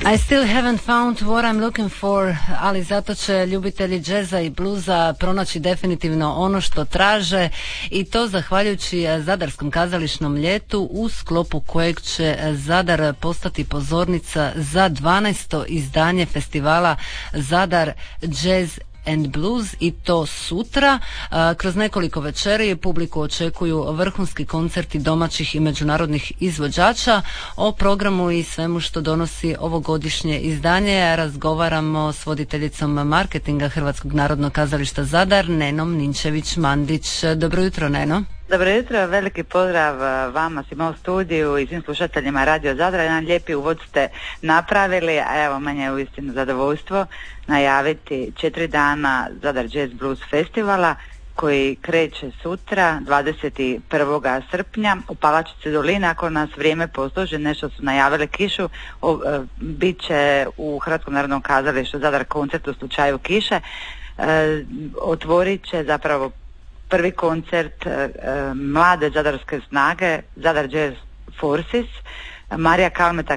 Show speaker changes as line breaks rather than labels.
I still haven't found what I'm looking for, ali zato će ljubitelji džeza i bluza pronaći definitivno ono što traže, i to zahvaljujući Zadarskom kazališnom ljetu u sklopu kojeg će Zadar postati pozornica za 12. izdanje festivala Zadar Jazz and Blues, i to sutra. Kroz nekoliko večeri publiku očekuju vrhunski koncerti domaćih i međunarodnih izvođača. O programu i svemu što donosi ovogodišnje izdanje razgovaramo s voditeljicom marketinga Hrvatskog narodnog kazališta Zadar, Nenom Ninčević-Mandić. Dobro jutro, Neno.
Dobro jutro, veliki pozdrav vama svima u studiju i svim slušateljima Radio Zadra. Jedan lijepi uvod ste napravili, a evo meni je uistinu zadovoljstvo najaviti 4 dana Zadar Jazz Blues Festivala koji kreće sutra 21. srpnja u Palačici Doline. Ako nas vrijeme posluži, nešto su najavili kišu, bit će u Hrvatskom narodnom kazalištu Zadar koncert u slučaju kiše. Otvorit će zapravo prvi koncert mlade zadarske snage Zadar Jazz Forces, Marija Kalmeta